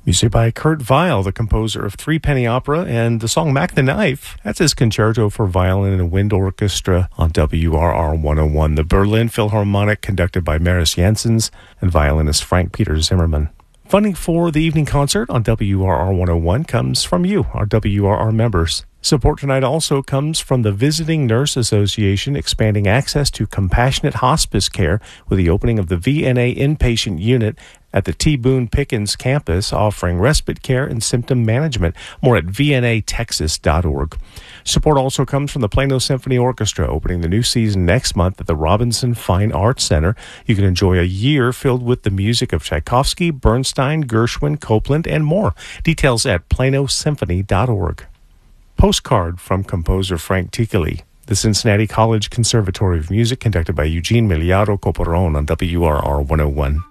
Music by Kurt Weill, the composer of Three Penny Opera, and the song Mac the Knife. That's his concerto for violin and wind orchestra on WRR 101. The Berlin Philharmonic, conducted by Maris Janssens and violinist Frank Peter Zimmermann. Funding for the evening concert on WRR 101 comes from you, our WRR members. Support tonight also comes from the Visiting Nurse Association, expanding access to compassionate hospice care with the opening of the VNA inpatient unit at the T. Boone Pickens campus, offering respite care and symptom management. More at vnatexas.org. Support also comes from the Plano Symphony Orchestra, opening the new season next month at the Robinson Fine Arts Center. You can enjoy a year filled with the music of Tchaikovsky, Bernstein, Gershwin, Copland, and more. Details at planosymphony.org. Postcard from composer Frank Ticheli. The Cincinnati College Conservatory of Music, conducted by Eugene Miliaro Coporon on WRR 101.